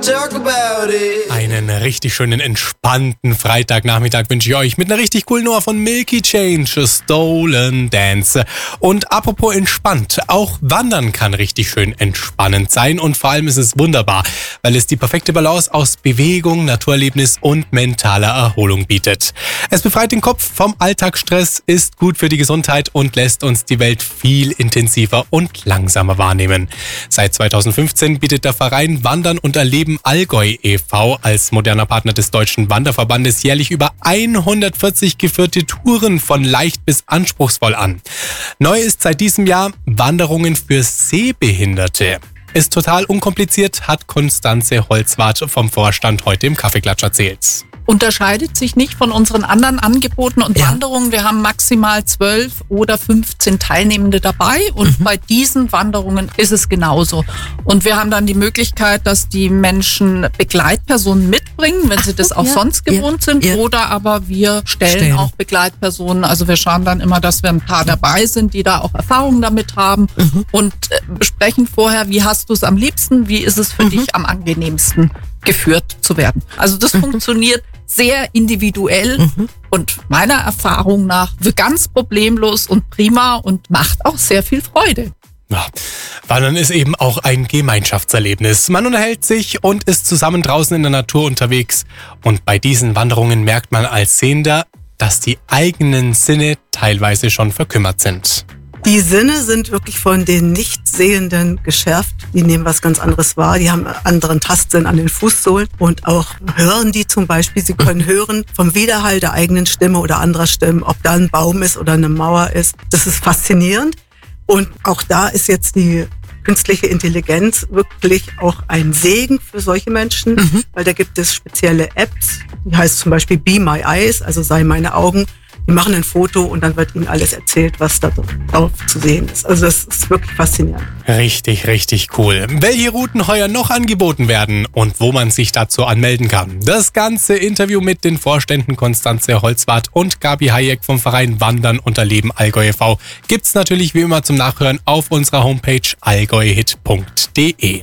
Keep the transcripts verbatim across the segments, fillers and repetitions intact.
talk about it. Einen richtig schönen, entspannten Freitagnachmittag wünsche ich euch mit einer richtig coolen Nummer von Milky Change, Stolen Dance. Und apropos entspannt, auch Wandern kann richtig schön entspannend sein und vor allem ist es wunderbar, weil es die perfekte Balance aus Bewegung, Naturerlebnis und mentaler Erholung bietet. Es befreit den Kopf vom Alltagsstress, ist gut für die Gesundheit und lässt uns die Welt viel intensiver und langsamer wahrnehmen. Seit zweitausendfünfzehn bietet der Verein Wandern und Erleben Allgäu e V als moderner Partner des Deutschen Wanderverbandes jährlich über hundertvierzig geführte Touren von leicht bis anspruchsvoll an. Neu ist seit diesem Jahr Wanderungen für Sehbehinderte. Ist total unkompliziert, hat Konstanze Holzwart vom Vorstand heute im Kaffeeklatsch erzählt. Unterscheidet sich nicht von unseren anderen Angeboten und Ja. Wanderungen. Wir haben maximal zwölf oder fünfzehn Teilnehmende dabei und mhm. bei diesen Wanderungen ist es genauso. Und wir haben dann die Möglichkeit, dass die Menschen Begleitpersonen mitbringen, wenn Ach, sie das auch ja. sonst gewohnt Ja. sind, Ja. oder aber wir stellen, Stellen. auch Begleitpersonen. Also wir schauen dann immer, dass wir ein paar dabei sind, die da auch Erfahrungen damit haben mhm. und äh, besprechen vorher, wie hast du es am liebsten, wie ist es für mhm. dich am angenehmsten geführt zu werden. Also das mhm. funktioniert sehr individuell mhm. und meiner Erfahrung nach ganz problemlos und prima und macht auch sehr viel Freude. Ja, Wandern ist eben auch ein Gemeinschaftserlebnis. Man unterhält sich und ist zusammen draußen in der Natur unterwegs. Und bei diesen Wanderungen merkt man als Sehender, dass die eigenen Sinne teilweise schon verkümmert sind. Die Sinne sind wirklich von den Nichtsehenden geschärft. Die nehmen was ganz anderes wahr. Die haben einen anderen Tastsinn an den Fußsohlen und auch hören die zum Beispiel. Sie können hören vom Widerhall der eigenen Stimme oder anderer Stimmen, ob da ein Baum ist oder eine Mauer ist. Das ist faszinierend. Und auch da ist jetzt die künstliche Intelligenz wirklich auch ein Segen für solche Menschen, mhm. weil da gibt es spezielle Apps. Die heißt zum Beispiel Be My Eyes, also sei meine Augen. Die machen ein Foto und dann wird ihnen alles erzählt, was da drauf zu sehen ist. Also das ist wirklich faszinierend. Richtig, richtig cool. Welche Routen heuer noch angeboten werden und wo man sich dazu anmelden kann. Das ganze Interview mit den Vorständen Konstanze Holzwart und Gabi Hayek vom Verein Wandern und Erleben Allgäu e V gibt's natürlich wie immer zum Nachhören auf unserer Homepage allgäuhit punkt de.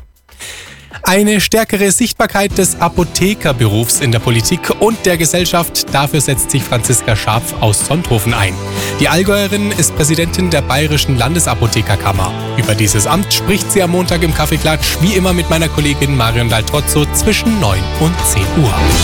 Eine stärkere Sichtbarkeit des Apothekerberufs in der Politik und der Gesellschaft, dafür setzt sich Franziska Scharpf aus Sonthofen ein. Die Allgäuerin ist Präsidentin der Bayerischen Landesapothekerkammer. Über dieses Amt spricht sie am Montag im Kaffeeklatsch, wie immer mit meiner Kollegin Marion Daltrozzo zwischen neun und zehn Uhr.